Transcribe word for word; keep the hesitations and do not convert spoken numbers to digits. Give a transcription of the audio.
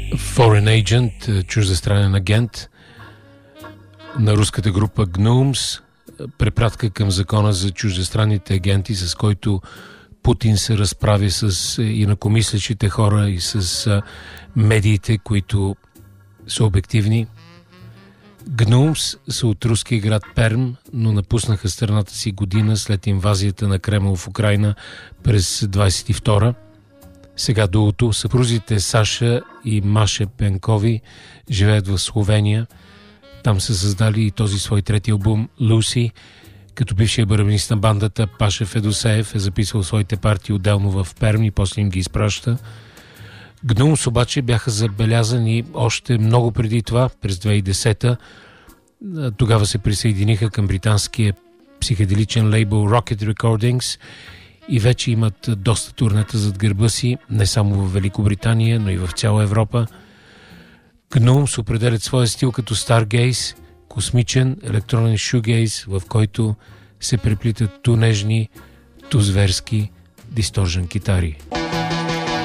Foreign Agent, чуждестранен агент на руската група Gnomes, препратка към закона за чуждестранните агенти, с който Путин се разправи с инакомислещите хора и с медиите, които са обективни. Gnomes са от руския град Перм, но напуснаха страната си година след инвазията на Кремъл в Украйна през двадесет и втора. Сега дуото, съпрузите Саша и Маша Пенкови живеят в Словения. Там са създали и този свой трети албум Lucy, като бившия барабанист на бандата Паша Федосеев е записвал своите партии отделно в Перм и после им ги изпраща. Gnomes обаче бяха забелязани още много преди това, през две хиляди и десета. Тогава се присъединиха към британския психоделичен лейбъл Rocket Recordings и вече имат доста турнета зад гърба си, не само в Великобритания, но и в цяла Европа. Gnomes определят своя стил като Stargaze, космичен електронен шугейз, в който се преплитат ту нежни, ту зверски дисторжен китари.